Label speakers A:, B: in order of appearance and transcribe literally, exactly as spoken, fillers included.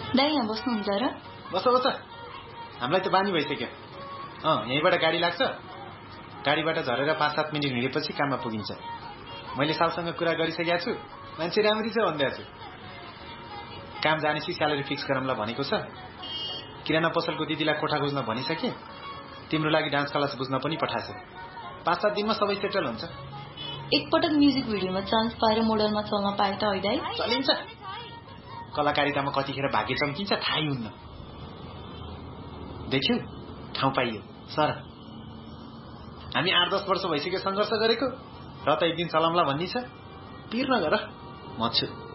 A: दाइ यहाँ बस्नुहुन्छ र?
B: बस बस, हामीलाई त बानी भइसक्यो। अँ यहीँबाट गाडी लाग्छ, गाडीबाट झरेर पाँच सात मिनट हिँडेपछि काममा पुगिन्छ। मैले सालसँग कुरा गरिसकेको छु, मान्छे राम्री छ भन्दै छु। काम जानेपछि स्यालेरी फिक्स गरौँला भनेको छ। किराना पसलको दिदीलाई कोठा खोज्न भनिसके, तिम्रो लागि डान्स क्लास बुझ्न पनि पठाएछ। पाँच सात दिनमा सबै सेटल हुन्छ।
A: एकपटक म्युजिक भिडियोमा चान्स पाएर मोडलमा चल्न पाए त है दाइ?
B: चलिन्छ। कलाकारितामा कतिखेर भाग्य चम्किन्छ थाहै हुन्न। देख्यौ, ठाउँ पाइयो सर। हामी आठ दस वर्ष भइसक्यो सङ्घर्ष गरेको, र त एक दिन चलाउँला भन्ने छ। पिर नगर, म छु।